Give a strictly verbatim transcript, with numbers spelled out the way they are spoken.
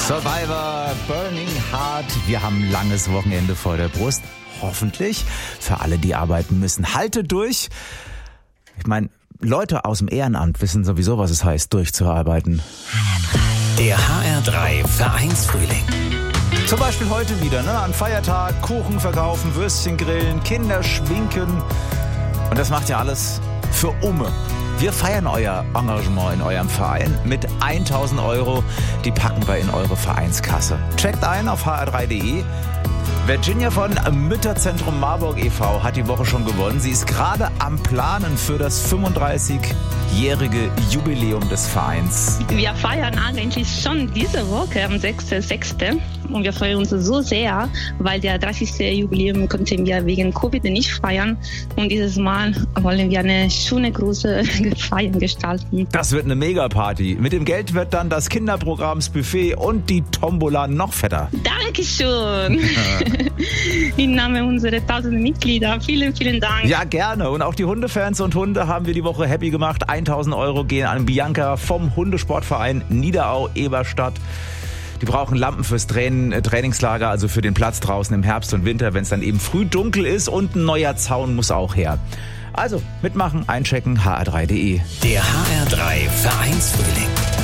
Survivor, Burning Heart. Wir haben ein langes Wochenende vor der Brust. Hoffentlich. Für alle, die arbeiten müssen. Haltet durch. Ich meine, Leute aus dem Ehrenamt wissen sowieso, was es heißt, durchzuarbeiten. Der H R drei Vereinsfrühling. Zum Beispiel heute wieder, ne? An Feiertag, Kuchen verkaufen, Würstchen grillen, Kinder schminken. Und das macht ja alles für Umme. Wir feiern euer Engagement in eurem Verein mit tausend Euro. Die packen wir in eure Vereinskasse. Checkt ein auf h r drei punkt d e. Virginia von Mütterzentrum Marburg e V hat die Woche schon gewonnen. Sie ist gerade am Planen für das fünfunddreißigjährige Jubiläum des Vereins. Wir feiern eigentlich schon diese Woche am sechsten sechsten und wir freuen uns so sehr, weil der dreißigste Jubiläum konnten wir wegen Covid nicht feiern und dieses Mal wollen wir eine schöne große Feier gestalten. Das wird eine Megaparty. Mit dem Geld wird dann das Kinderprogramm, das Buffet und die Tombola noch fetter. Dankeschön. Im Namen unserer tausend Mitglieder. Vielen, vielen Dank. Ja, gerne. Und auch die Hundefans und Hunde haben wir die Woche happy gemacht. tausend Euro gehen an Bianca vom Hundesportverein Niederau-Eberstadt. Die brauchen Lampen fürs Train- Trainingslager, also für den Platz draußen im Herbst und Winter, wenn es dann eben früh dunkel ist, und ein neuer Zaun muss auch her. Also mitmachen, einchecken, h r drei punkt d e. Der H R drei Vereinsfrühling.